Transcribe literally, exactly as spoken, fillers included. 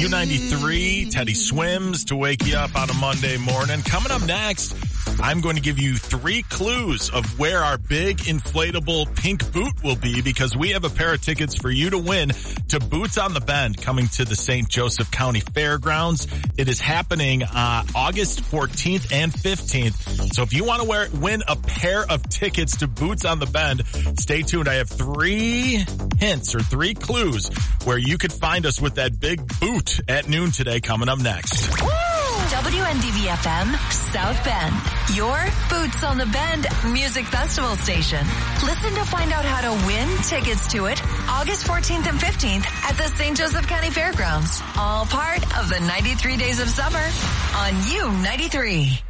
ninety-three, Teddy Swims to wake you up on a Monday morning. Coming up next, I'm going to give you three clues of where our big inflatable pink boot will be, because we have a pair of tickets for you to win to Boots on the Bend coming to the Saint Joseph County Fairgrounds. It is happening uh, August fourteenth and fifteenth. So if you want to wear, win a pair of tickets to Boots on the Bend, stay tuned. I have three hints or three clues where you could find us with that big boot at noon today, coming up next. W N D V F M, South Bend, your Boots on the Bend music festival station. Listen to find out how to win tickets to it August fourteenth and fifteenth at the Saint Joseph County Fairgrounds. All part of the ninety-three Days of Summer on U ninety-three.